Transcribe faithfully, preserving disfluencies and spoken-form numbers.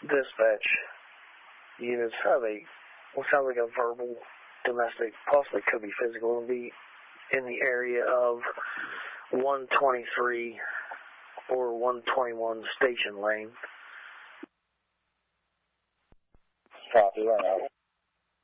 dispatch units have a, what sounds like a verbal domestic, possibly could be physical, and be in the area of one twenty-three or one twenty-one Station Lane. Copy, right now.